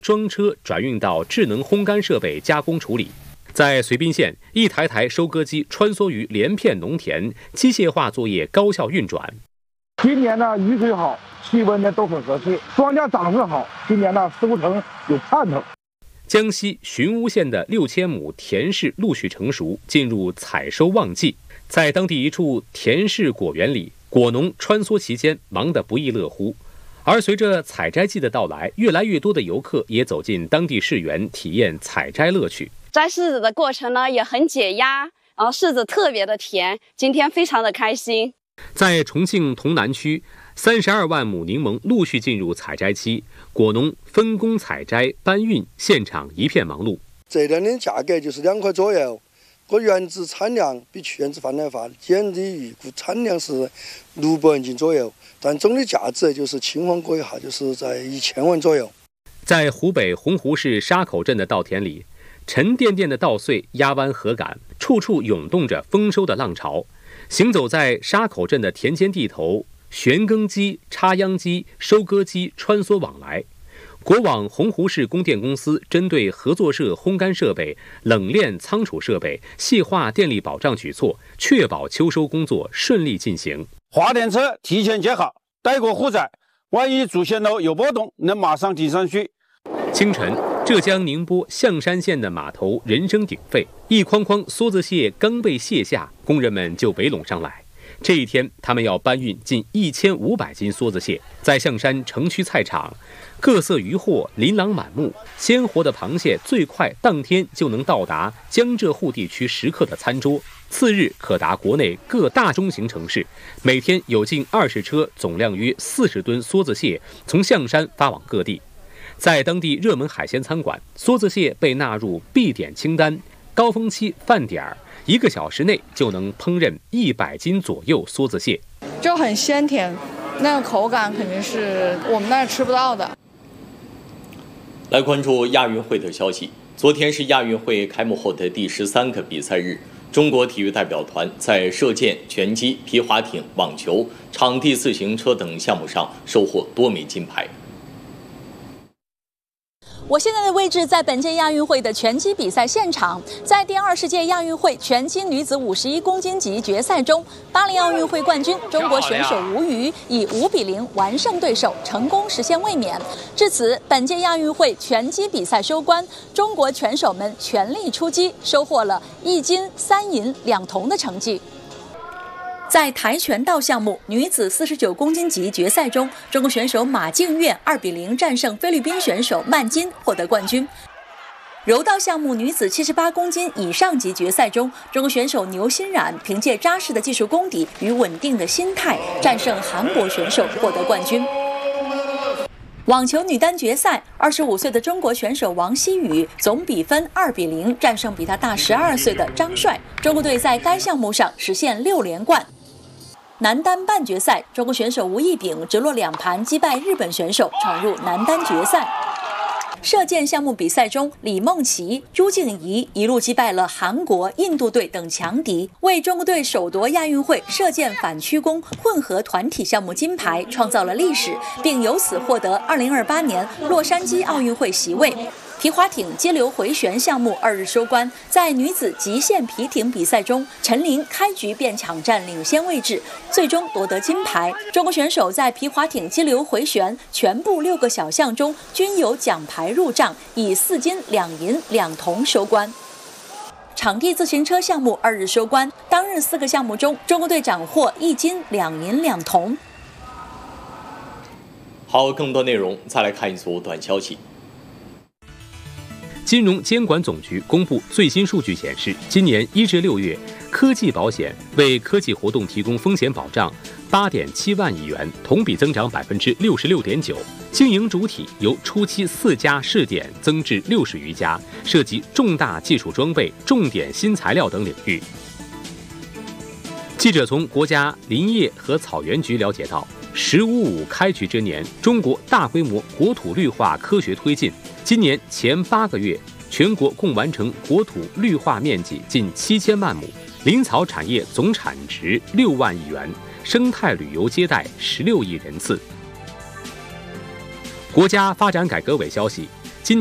装车转运到智能烘干设备加工处理。在绥宾县，一台台收割机穿梭于连片农田，机械化作业高效运转。 今年呢，雨水好，气温呢都很合适，庄稼长势好。今年呢，收成有盼头。 江西寻乌县的6000亩田氏陆续成熟，进入采收旺季。在当地一处田氏果园里，果农穿梭其间，忙得不亦乐乎。而随着采摘季的到来，越来越多的游客也走进当地柿园，体验采摘乐趣。 摘柿子的过程呢也很解压，然后柿子特别的甜，今天非常的开心。 在重庆潼南区，32万亩柠檬陆续进入采摘期，果农分工采摘、搬运，现场一片忙碌。 这2年价格就是2块左右，我原值产量比去年子翻了番，减的预估产量是600万斤左右，但总的价值就是青黄果一下就是在1000万左右。 在湖北洪湖市沙口镇的稻田里，沉甸甸的稻穗压弯河杆，处处涌动着丰收的浪潮。行走在沙口镇的田间地头，旋耕机、插秧机、收割机穿梭往来。国网洪湖市供电公司针对合作社烘干设备、冷链仓储设备，细化电力保障举措，确保秋收工作顺利进行。 发电车提前接好，待过护载，万一主线路有波动，能马上提上去。 清晨，浙江宁波象山县的码头人声鼎沸，一筐筐梭子蟹刚被卸下，工人们就围拢上来。这一天，他们要搬运近1500斤梭子蟹，在象山城区菜场，各色鱼货琳琅满目，鲜活的螃蟹最快当天就能到达江浙沪地区食客的餐桌，次日可达国内各大中型城市。每天有近20车，总量约40吨梭子蟹从象山发往各地。在当地热门海鲜餐馆，梭子蟹被纳入必点清单，高峰期饭点儿1个小时内就能烹饪100斤左右梭子蟹， 就很鲜甜，那个口感肯定是我们那儿吃不到的。 来关注亚运会的消息，昨天是亚运会开幕后的第13个比赛日，中国体育代表团在射箭、拳击、皮划艇、网球、场地自行车等项目上收获多枚金牌。 我现在的位置在本届亚运会的拳击比赛现场，在第20届亚运会拳击女子51公斤级决赛中，巴黎奥运会冠军中国选手吴瑜以5比0完胜对手，成功实现卫冕。至此，本届亚运会拳击比赛收官，中国拳手们全力出击，收获了1金3银2铜的成绩。在跆拳道项目女子49公斤级决赛中，中国选手马静月2比0战胜菲律宾选手曼金，获得冠军。柔道项目女子78公斤以上级决赛中，中国选手牛欣冉凭借扎实的技术功底与稳定的心态，战胜韩国选手，获得冠军。网球女单决赛，25岁的中国选手王希雨总比分2比0战胜比她大12岁的张帅，中国队在该项目上实现6连冠。男单半决赛，中国选手吴亦丙直落2盘击败日本选手，闯入男单决赛。射箭项目比赛中，李梦琪、朱静怡一路击败了韩国、印度队等强敌，为中国队首夺亚运会射箭反曲弓混合团体项目金牌创造了历史，并由此获得2028年洛杉矶奥运会席位。皮划艇激流回旋项目2日收官，在女子极限皮艇比赛中，陈琳开局便抢占领先位置，最终夺得金牌。中国选手在皮划艇激流回旋全部6个小项中均有奖牌入账，以4金2银2铜收官。场地自行车项目2日收官，当日4个项目中，中国队斩获1金2银2铜。 好，更多内容再来看一组短消息。 金融监管总局公布最新数据显示，今年1至6月，科技保险为科技活动提供风险保障8.7万亿元，同比增长66.9%。经营主体由初期4家试点增至60余家，涉及重大技术装备、重点新材料等领域。记者从国家林业和草原局了解到，“15+5”开局之年，中国大规模国土绿化科学推进。今年前8个月，全国共完成国土绿化面积近7000万亩，林草产业总产值6万亿元，生态旅游接待16亿人次。国家发展改革委消息，